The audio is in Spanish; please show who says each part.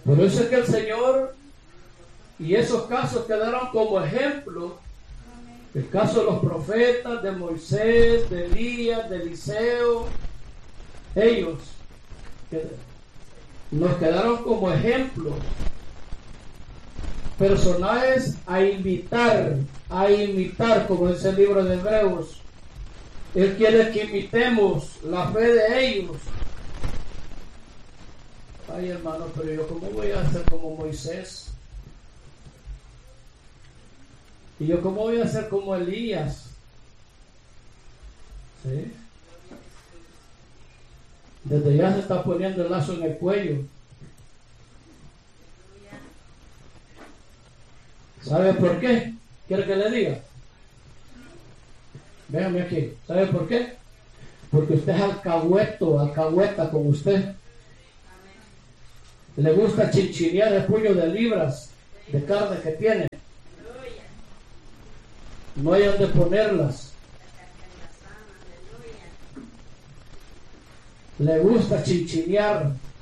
Speaker 1: Por eso es que el Señor, y esos casos quedaron como ejemplo, el caso de los profetas, de Moisés, de Elías, de Eliseo, ellos nos quedaron como ejemplos, personajes a imitar, como dice el libro de Hebreos. Él quiere que imitemos la fe de ellos. Ay, hermano, pero yo ¿cómo voy a ser como Moisés? Y yo ¿cómo voy a ser como Elías? ¿Sí? Desde ya se está poniendo el lazo en el cuello. ¿Sabe por qué? ¿Quiere que le diga? Véanme aquí. ¿Sabe por qué? Porque usted es alcahueta con usted. Le gusta chinchinear el puño de libras de carne que tiene. No hay donde ponerlas. Le gusta chinchinear